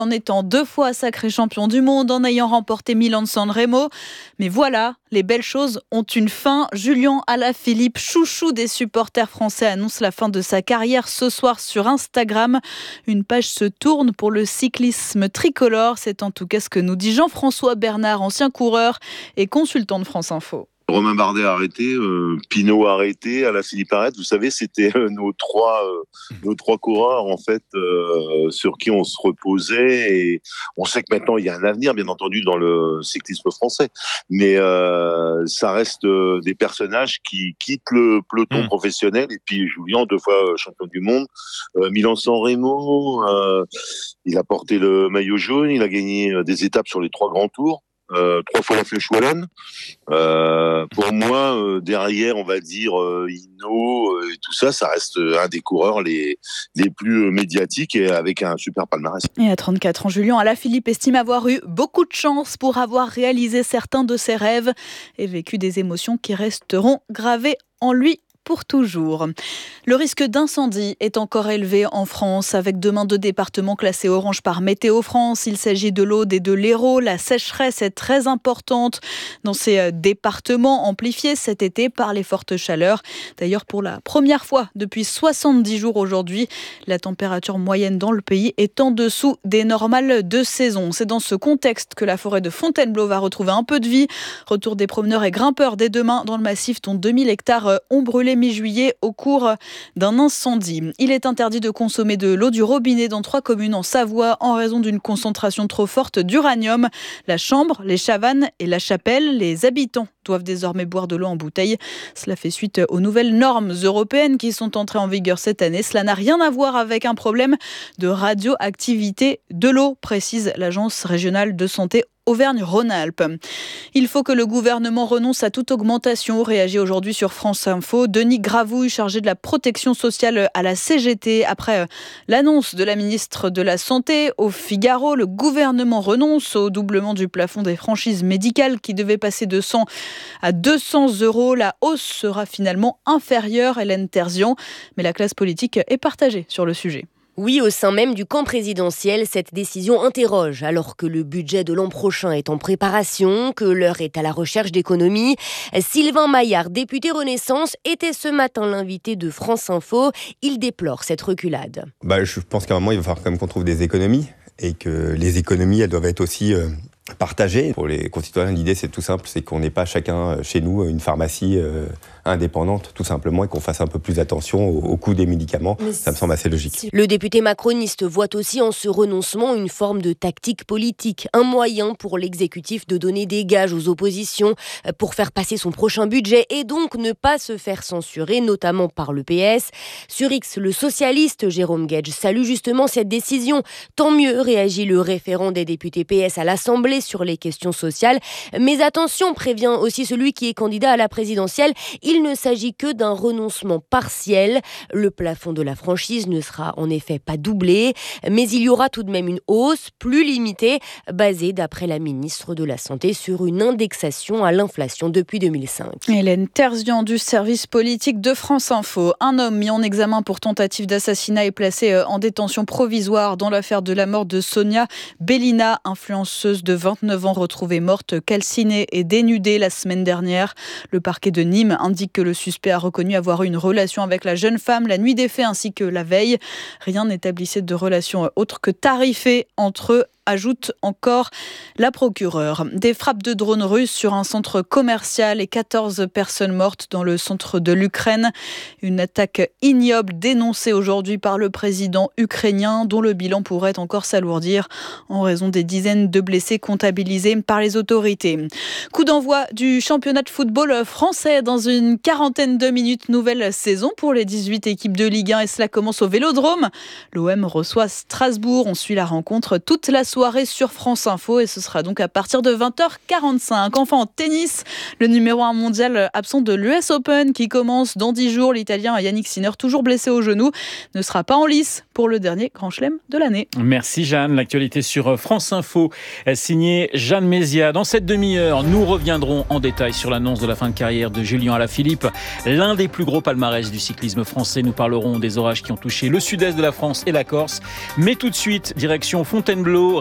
en étant 2 fois sacré champion du monde, en ayant remporté Milan-San Remo. Mais voilà, les belles choses ont une fin. Julian Alaphilippe, chouchou des supporters français, annonce la fin de sa carrière ce soir sur Instagram. Une page se tourne pour le cyclisme tricolore. C'est en tout cas ce que nous dit Jean-François Bernard, ancien coureur et consultant de France Info. Romain Bardet arrêté, Pinot arrêté, Alaphilippe arrête. Vous savez, c'était nos trois coureurs en fait sur qui on se reposait. Et on sait que maintenant il y a un avenir, bien entendu, dans le cyclisme français. Mais ça reste des personnages qui quittent le peloton professionnel. Et puis Julien, 2 fois champion du monde, Milan-San Remo, il a porté le maillot jaune, il a gagné des étapes sur les 3 grands tours. 3 fois la Flèche Wallonne. Pour moi, derrière, on va dire Hinault et tout ça, ça reste un des coureurs les plus médiatiques et avec un super palmarès. Et à 34 ans, Julian Alaphilippe estime avoir eu beaucoup de chance pour avoir réalisé certains de ses rêves et vécu des émotions qui resteront gravées en lui pour toujours. Le risque d'incendie est encore élevé en France, avec demain 2 départements classés orange par Météo France. Il s'agit de l'Aude et de l'Hérault. La sécheresse est très importante dans ces départements, amplifiés cet été par les fortes chaleurs. D'ailleurs, pour la première fois depuis 70 jours aujourd'hui, la température moyenne dans le pays est en dessous des normales de saison. C'est dans ce contexte que la forêt de Fontainebleau va retrouver un peu de vie. Retour des promeneurs et grimpeurs dès demain dans le massif dont 2000 hectares ont brûlé mi-juillet au cours d'un incendie. Il est interdit de consommer de l'eau du robinet dans 3 communes en Savoie en raison d'une concentration trop forte d'uranium. La Chambre, les Chavannes et la Chapelle, les habitants doivent désormais boire de l'eau en bouteille. Cela fait suite aux nouvelles normes européennes qui sont entrées en vigueur cette année. Cela n'a rien à voir avec un problème de radioactivité de l'eau, précise l'Agence régionale de santé Auvergne-Rhône-Alpes. Il faut que le gouvernement renonce à toute augmentation, réagit aujourd'hui sur France Info. Denis Gravouille, chargé de la protection sociale à la CGT, après l'annonce de la ministre de la Santé au Figaro, le gouvernement renonce au doublement du plafond des franchises médicales qui devait passer de 100 à 200 €. La hausse sera finalement inférieure, Hélène Terzian, mais la classe politique est partagée sur le sujet. Oui, au sein même du camp présidentiel, cette décision interroge, alors que le budget de l'an prochain est en préparation, que l'heure est à la recherche d'économies. Sylvain Maillard, député Renaissance, était ce matin l'invité de France Info. Il déplore cette reculade. Je pense qu'à un moment, il va falloir quand même qu'on trouve des économies, et que les économies, elles doivent être aussi partagées. Pour les concitoyens, l'idée, c'est tout simple, c'est qu'on n'ait pas chacun chez nous une pharmacie indépendante, tout simplement, et qu'on fasse un peu plus attention au coût des médicaments. Ça me semble assez logique. Le député macroniste voit aussi en ce renoncement une forme de tactique politique, un moyen pour l'exécutif de donner des gages aux oppositions pour faire passer son prochain budget et donc ne pas se faire censurer, notamment par le PS. Sur X, le socialiste Jérôme Guedj salue justement cette décision. Tant mieux, réagit le référent des députés PS à l'Assemblée sur les questions sociales. Mais attention, prévient aussi celui qui est candidat à la présidentielle, il ne s'agit que d'un renoncement partiel. Le plafond de la franchise ne sera en effet pas doublé, mais il y aura tout de même une hausse plus limitée, basée, d'après la ministre de la Santé, sur une indexation à l'inflation depuis 2005. Hélène Terzian du service politique de France Info. Un homme mis en examen pour tentative d'assassinat est placé en détention provisoire dans l'affaire de la mort de Sonia Bellina, influenceuse de 29 ans retrouvée morte, calcinée et dénudée la semaine dernière. Le parquet de Nîmes indique que le suspect a reconnu avoir eu une relation avec la jeune femme la nuit des faits ainsi que la veille. Rien n'établissait de relation autre que tarifée entre eux, ajoute encore la procureure. Des frappes de drones russes sur un centre commercial et 14 personnes mortes dans le centre de l'Ukraine. Une attaque ignoble dénoncée aujourd'hui par le président ukrainien dont le bilan pourrait encore s'alourdir en raison des dizaines de blessés comptabilisés par les autorités. Coup d'envoi du championnat de football français dans une quarantaine de minutes. Nouvelle saison pour les 18 équipes de Ligue 1 et cela commence au Vélodrome. L'OM reçoit Strasbourg. On suit la rencontre toute la soirée soirée sur France Info et ce sera donc à partir de 20h45. Enfin, en tennis, le numéro 1 mondial absent de l'US Open qui commence dans 10 jours. L'Italien Yannick Sinner, toujours blessé au genou, ne sera pas en lice pour le dernier Grand Chelem de l'année. Merci Jeanne. L'actualité sur France Info, signée Jeanne Mézia. Dans cette demi-heure, nous reviendrons en détail sur l'annonce de la fin de carrière de Julien Alaphilippe, l'un des plus gros palmarès du cyclisme français. Nous parlerons des orages qui ont touché le sud-est de la France et la Corse. Mais tout de suite, direction Fontainebleau.